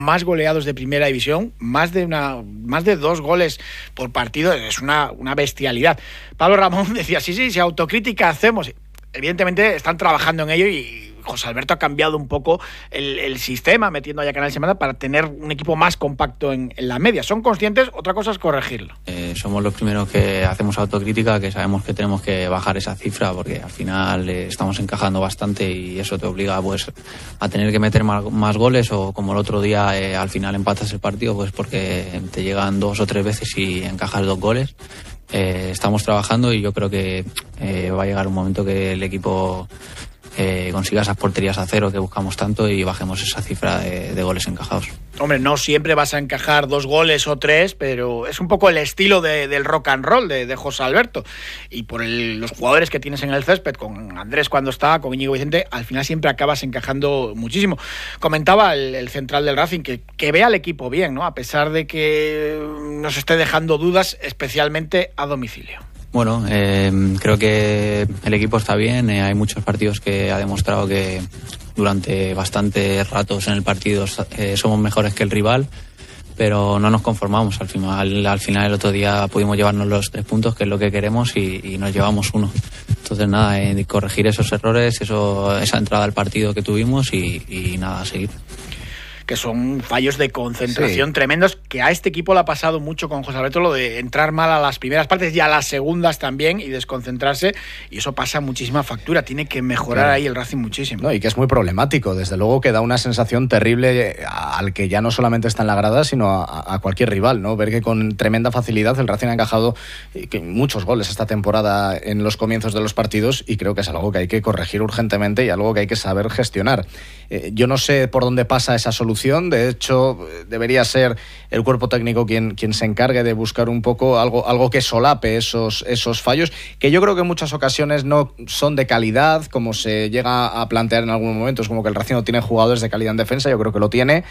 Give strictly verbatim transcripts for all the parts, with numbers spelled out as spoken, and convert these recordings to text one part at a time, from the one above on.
más goleados de primera división, más de una más de dos goles por partido, es una, una bestialidad. Pablo Ramón decía, sí, sí, si autocrítica hacemos, evidentemente están trabajando en ello y José Alberto ha cambiado un poco el, el sistema, metiendo allá Canal Semana para tener un equipo más compacto en, en la media. ¿Son conscientes? Otra cosa es corregirlo. Eh, somos los primeros que hacemos autocrítica, que sabemos que tenemos que bajar esa cifra porque al final eh, estamos encajando bastante y eso te obliga pues a tener que meter más, más goles, o como el otro día eh, al final empatas el partido pues porque te llegan dos o tres veces y encajas dos goles. Eh, estamos trabajando y yo creo que eh, va a llegar un momento que el equipo Eh, consiga esas porterías a cero que buscamos tanto y bajemos esa cifra de, de goles encajados. Hombre, no siempre vas a encajar dos goles o tres, pero es un poco el estilo de, del rock and roll de, de José Alberto. Y por el, los jugadores que tienes en el césped, con Andrés cuando está, con Íñigo Vicente, al final siempre acabas encajando muchísimo. Comentaba el, el central del Racing que, que ve al equipo bien, ¿no? A pesar de que nos esté dejando dudas, especialmente a domicilio. Bueno, eh, creo que el equipo está bien, eh, hay muchos partidos que ha demostrado que durante bastantes ratos en el partido eh, somos mejores que el rival, pero no nos conformamos. Al final, al final el otro día pudimos llevarnos los tres puntos, que es lo que queremos, y, y nos llevamos uno. Entonces nada, eh, corregir esos errores, eso, esa entrada al partido que tuvimos y, y nada, a seguir. Que son fallos de concentración sí. tremendos, que a este equipo le ha pasado mucho con José Alberto, lo de entrar mal a las primeras partes y a las segundas también y desconcentrarse, y eso pasa muchísima factura, tiene que mejorar claro. ahí el Racing muchísimo. No, y que es muy problemático, desde luego que da una sensación terrible al que ya no solamente está en la grada, sino a, a cualquier rival, ¿no? Ver que con tremenda facilidad el Racing ha encajado muchos goles esta temporada en los comienzos de los partidos, y creo que es algo que hay que corregir urgentemente y algo que hay que saber gestionar. Eh, yo no sé por dónde pasa esa solución. De hecho, debería ser el cuerpo técnico quien, quien se encargue de buscar un poco algo, algo que solape esos, esos fallos, que yo creo que en muchas ocasiones no son de calidad, como se llega a plantear en algunos momentos, como que el Racing no tiene jugadores de calidad en defensa. Yo creo que lo tiene.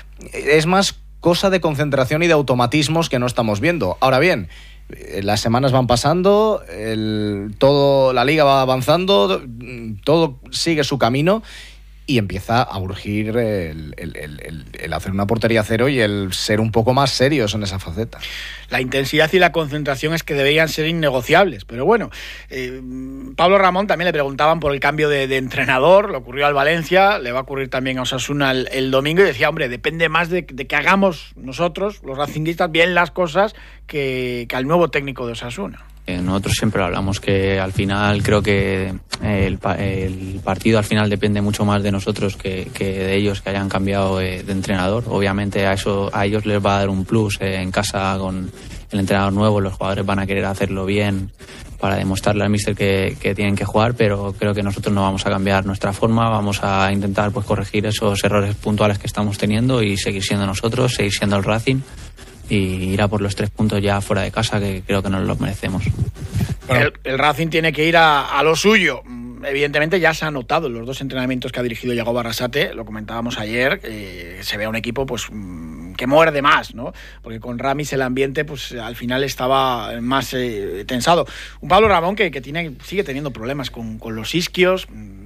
Es más cosa de concentración y de automatismos que no estamos viendo. Ahora bien, las semanas van pasando, el, todo, la liga va avanzando, todo sigue su camino, y empieza a urgir el, el, el, el hacer una portería cero y el ser un poco más serios en esa faceta. La intensidad y la concentración es que deberían ser innegociables, pero bueno, eh, Pablo Ramón también le preguntaban por el cambio de, de entrenador, le ocurrió al Valencia, le va a ocurrir también a Osasuna el, el domingo, y decía, hombre, depende más de, de que hagamos nosotros, los racinguistas, bien las cosas que, que al nuevo técnico de Osasuna. Nosotros siempre hablamos que al final creo que el, el partido al final depende mucho más de nosotros que, que de ellos que hayan cambiado de entrenador. Obviamente a eso a ellos les va a dar un plus en casa con el entrenador nuevo, los jugadores van a querer hacerlo bien para demostrarle al míster que, que tienen que jugar, pero creo que nosotros no vamos a cambiar nuestra forma, vamos a intentar pues corregir esos errores puntuales que estamos teniendo y seguir siendo nosotros, seguir siendo el Racing, y ir a por los tres puntos ya fuera de casa, que creo que nos los merecemos. Bueno, el, el Racing tiene que ir a, a lo suyo. Evidentemente ya se ha notado en los dos entrenamientos que ha dirigido Yago Barrasate, lo comentábamos ayer, eh, se ve a un equipo pues que muerde más, ¿no? Porque con Ramis el ambiente pues al final estaba más eh, tensado. Un Pablo Ramón que, que tiene, sigue teniendo problemas con, con los isquios.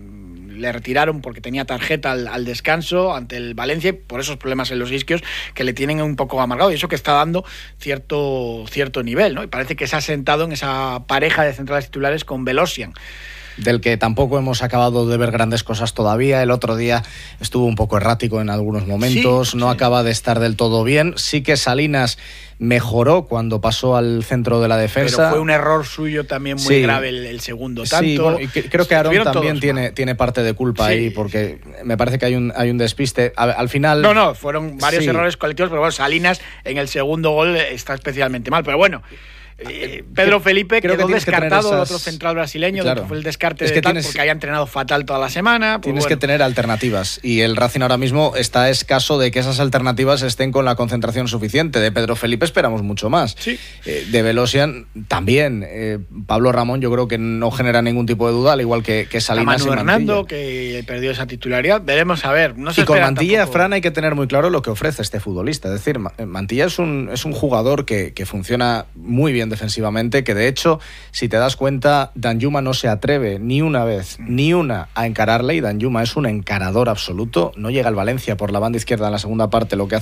Le retiraron porque tenía tarjeta al, al descanso ante el Valencia, y por esos problemas en los isquios que le tienen un poco amargado, y eso que está dando cierto, cierto nivel, ¿no? Y parece que se ha sentado en esa pareja de centrales titulares con Velosian, del que tampoco hemos acabado de ver grandes cosas todavía. El otro día estuvo un poco errático en algunos momentos, sí, no sí. acaba de estar del todo bien. Sí que Salinas mejoró cuando pasó al centro de la defensa. Pero fue un error suyo también muy sí. grave el, el segundo tanto. Sí, bueno, y que, creo que Aarón también tiene, tiene parte de culpa sí. ahí, porque me parece que hay un, hay un despiste. A, al final... No, no, fueron varios sí. errores colectivos, pero bueno, Salinas en el segundo gol está especialmente mal. Pero bueno... Eh, Pedro Felipe creo quedó que descartado, esas... otro central brasileño, claro. que fue el descarte es que de tal, tienes... porque había entrenado fatal toda la semana. Pues tienes bueno. que tener alternativas, y el Racing ahora mismo está escaso de que esas alternativas estén con la concentración suficiente. De Pedro Felipe esperamos mucho más, sí. eh, de Velosian también. eh, Pablo Ramón yo creo que no genera ningún tipo de duda, al igual que, que Salinas y Manu Hernando, Mantilla, que perdió esa titularidad. Veremos a ver, no se y con Mantilla, tampoco... Fran, hay que tener muy claro lo que ofrece este futbolista. Es decir, Mantilla es un, es un jugador que, que funciona muy bien defensivamente, que de hecho, si te das cuenta, Danjuma no se atreve ni una vez, ni una, a encararle, y Danjuma es un encarador absoluto. No llega al Valencia por la banda izquierda en la segunda parte, lo que hace